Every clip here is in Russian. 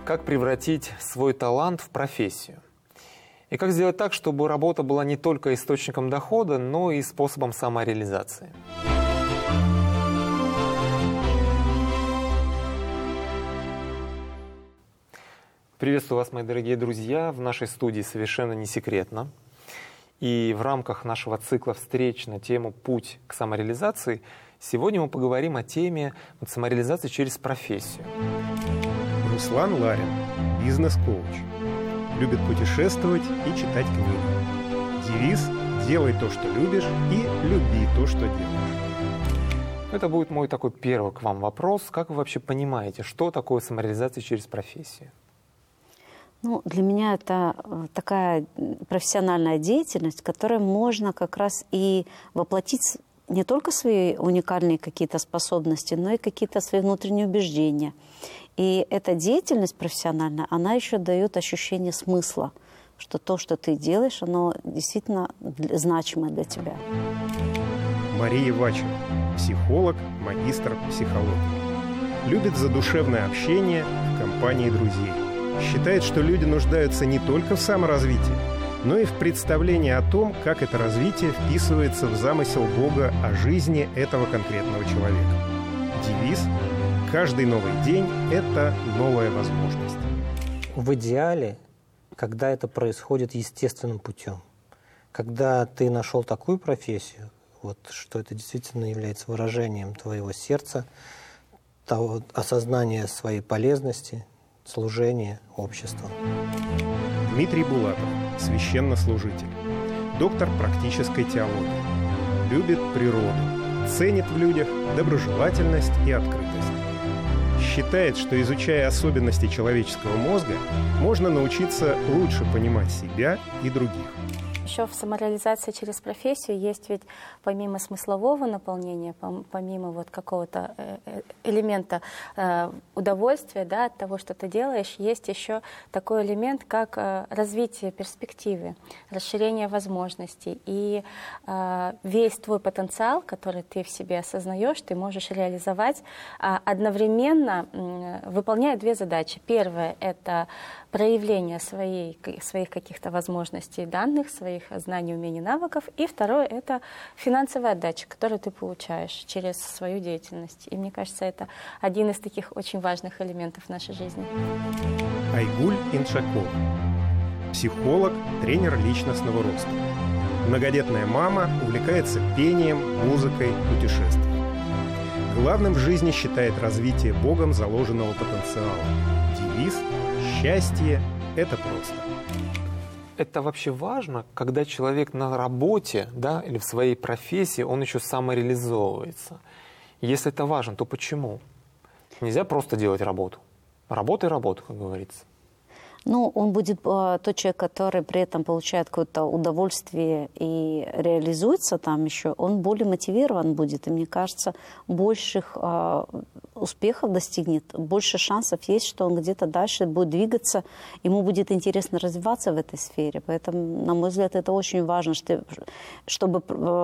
Как превратить свой талант в профессию? И как сделать так, чтобы работа была не только источником дохода, но и способом самореализации? Приветствую вас, мои дорогие друзья, в нашей студии «Совершенно не секретно». И в рамках нашего цикла встреч на тему «Путь к самореализации» сегодня мы поговорим о теме самореализации через профессию. Руслан Ларин, бизнес-коуч. Любит путешествовать и читать книги. Девиз «Делай то, что любишь, и люби то, что делаешь». Это будет мой такой первый к вам вопрос. Как вы вообще понимаете, что такое самореализация через профессию? Для меня это такая профессиональная деятельность, в которой можно как раз и воплотить не только свои уникальные какие-то способности, но и какие-то свои внутренние убеждения. И эта деятельность профессиональная, она еще дает ощущение смысла, что то, что ты делаешь, оно действительно значимо для тебя. Мария Вачева, психолог, магистр психологии. Любит задушевное общение в компании друзей. Считает, что люди нуждаются не только в саморазвитии, но и в представлении о том, как это развитие вписывается в замысел Бога о жизни этого конкретного человека. Девиз «Каждый новый день – это новая возможность». В идеале, когда это происходит естественным путем, когда ты нашел такую профессию, что это действительно является выражением твоего сердца, того осознания своей полезности, служения обществу. Дмитрий Булатов, священнослужитель, доктор практической теологии. Любит природу, ценит в людях доброжелательность и открытость. Считает, что, изучая особенности человеческого мозга, можно научиться лучше понимать себя и других. Еще в самореализации через профессию есть ведь помимо смыслового наполнения, помимо какого-то элемента удовольствия, от того, что ты делаешь, есть еще такой элемент, как развитие перспективы, расширение возможностей. И весь твой потенциал, который ты в себе осознаешь, ты можешь реализовать, одновременно выполняя две задачи. Первое – это проявление своих каких-то возможностей, данных, своих знаний, умений, навыков. И второе – это финансовая отдача, которую ты получаешь через свою деятельность. И мне кажется, это один из таких очень важных элементов нашей жизни. Айгуль Иншакова, психолог, тренер личностного роста. Многодетная мама, увлекается пением, музыкой, путешествием. Главным в жизни считает развитие Богом заложенного потенциала. Девиз «Счастье – это просто». Это вообще важно, когда человек на работе, или в своей профессии, он еще самореализовывается. Если это важно, то почему? Нельзя просто делать работу. Работа и работа, как говорится. Он будет тот человек, который при этом получает какое-то удовольствие и реализуется там еще, он более мотивирован будет. И мне кажется, больших успехов достигнет, больше шансов есть, что он где-то дальше будет двигаться, ему будет интересно развиваться в этой сфере. Поэтому, на мой взгляд, это очень важно, чтобы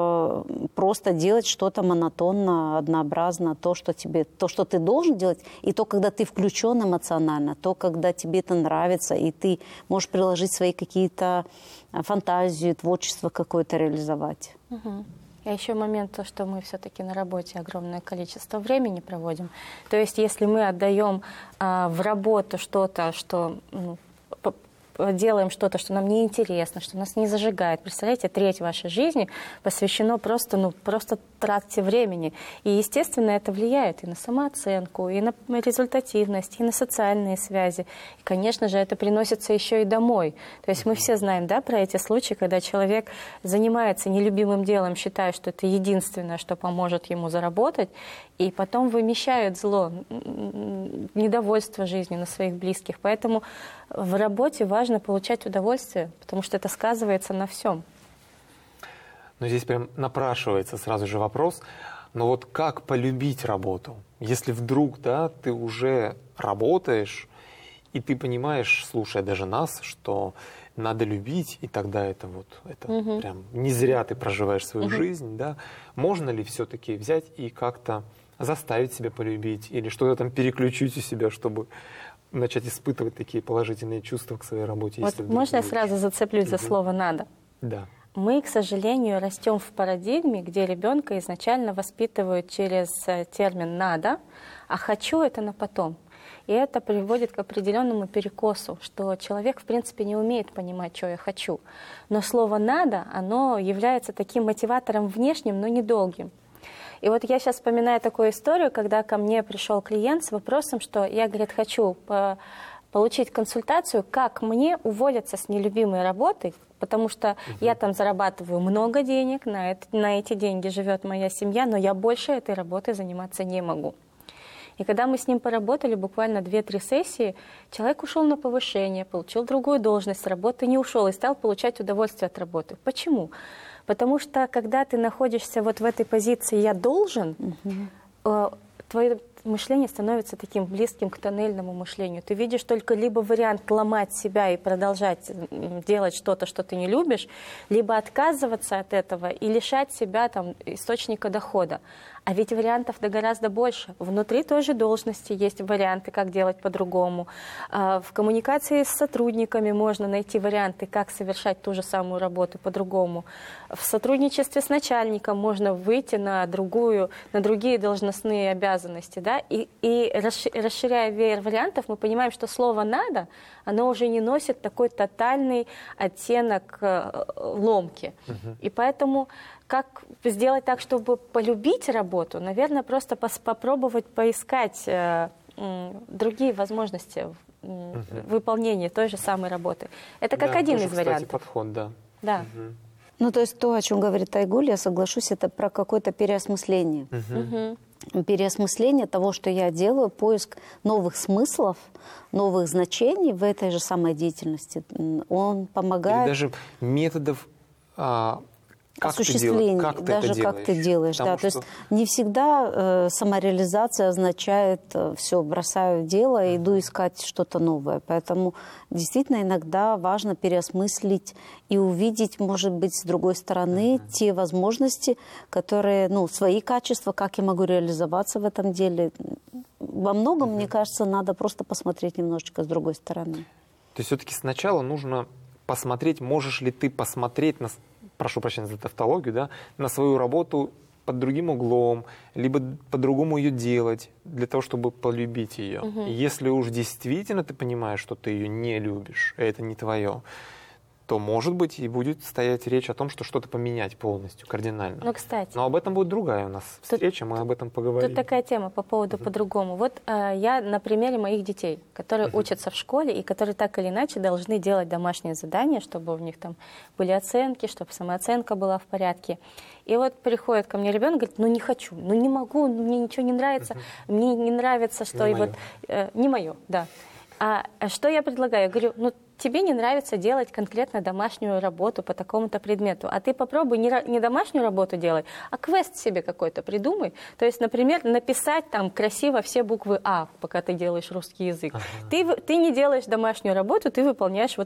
просто делать что-то монотонно, однообразно, то, что ты должен делать, и то, когда ты включен эмоционально, то, когда тебе это нравится, и ты можешь приложить свои какие-то фантазии, творчество какое-то реализовать. Угу. И еще момент, то, что мы все-таки на работе огромное количество времени проводим. То есть если мы отдаем в работу что-то, что делаем что-то, что нам не интересно, что нас не зажигает. Представляете, треть вашей жизни посвящено просто трате времени. И, естественно, это влияет и на самооценку, и на результативность, и на социальные связи. И, конечно же, это приносится еще и домой. То есть мы все знаем, про эти случаи, когда человек занимается нелюбимым делом, считая, что это единственное, что поможет ему заработать, и потом вымещает зло, недовольство жизнью на своих близких. Поэтому в работе важно получать удовольствие, потому что это сказывается на всем. Но здесь прям напрашивается сразу же вопрос, как полюбить работу? Если вдруг, ты уже работаешь, и ты понимаешь, слушая даже нас, что надо любить, и тогда это прям не зря ты проживаешь свою жизнь, можно ли все-таки взять и как-то заставить себя полюбить, или что-то там переключить у себя, чтобы начать испытывать такие положительные чувства к своей работе. Вот можно я сразу зацеплюсь за слово «надо»? Да. Мы, к сожалению, растем в парадигме, где ребенка изначально воспитывают через термин «надо», а «хочу» — это на потом. И это приводит к определенному перекосу, что человек, в принципе, не умеет понимать, что я хочу. Но слово «надо», оно является таким мотиватором внешним, но недолгим. И вот я сейчас вспоминаю такую историю, когда ко мне пришел клиент с вопросом, что я, говорит, хочу получить консультацию, как мне уволиться с нелюбимой работы, потому что я там зарабатываю много денег, на эти деньги живет моя семья, но я больше этой работой заниматься не могу. И когда мы с ним поработали буквально 2-3 сессии, человек ушел на повышение, получил другую должность, с работы не ушел и стал получать удовольствие от работы. Почему? Потому что, когда ты находишься вот в этой позиции «я должен», твое мышление становится таким близким к тоннельному мышлению. Ты видишь только либо вариант ломать себя и продолжать делать что-то, что ты не любишь, либо отказываться от этого и лишать себя там источника дохода. А ведь вариантов-то гораздо больше. Внутри той же должности есть варианты, как делать по-другому. В коммуникации с сотрудниками можно найти варианты, как совершать ту же самую работу по-другому. В сотрудничестве с начальником можно выйти на другие должностные обязанности. Да? И расширяя веер вариантов, мы понимаем, что слово «надо», оно уже не носит такой тотальный оттенок ломки. И поэтому как сделать так, чтобы полюбить работу? Наверное, просто попробовать поискать другие возможности выполнения той же самой работы. Это как один из вариантов. Подход, да. Да. Ну, то есть то, о чем говорит Айгуль, я соглашусь, это про какое-то переосмысление. Переосмысление того, что я делаю, поиск новых смыслов, новых значений в этой же самой деятельности. Он помогает... Или даже методов... осуществление, даже как ты делаешь. Да. То есть не всегда самореализация означает все, бросаю дело и иду искать что-то новое. Поэтому действительно иногда важно переосмыслить и увидеть, может быть, с другой стороны те возможности, которые, свои качества, как я могу реализоваться в этом деле. Во многом, мне кажется, надо просто посмотреть немножечко с другой стороны. То есть все-таки сначала нужно посмотреть, можешь ли ты посмотреть на... прошу прощения за тавтологию, да, на свою работу под другим углом, либо по-другому ее делать, для того, чтобы полюбить ее. Если уж действительно ты понимаешь, что ты ее не любишь, и это не твое, то, может быть, и будет стоять речь о том, что что-то поменять полностью, кардинально. Ну, кстати. Но об этом будет другая у нас встреча, мы об этом поговорим. Тут такая тема по поводу по-другому. Вот я на примере моих детей, которые учатся в школе и которые так или иначе должны делать домашние задания, чтобы у них там были оценки, чтобы самооценка была в порядке. И вот приходит ко мне ребенок, говорит, не хочу, не могу, мне ничего не нравится, мне не нравится, что не и мое. вот... не мое, да. А что я предлагаю? Я говорю, тебе не нравится делать конкретно домашнюю работу по такому-то предмету, а ты попробуй не домашнюю работу делать, а квест себе какой-то придумай. То есть, например, написать там красиво все буквы «А», пока ты делаешь русский язык. Ты не делаешь домашнюю работу, ты выполняешь вот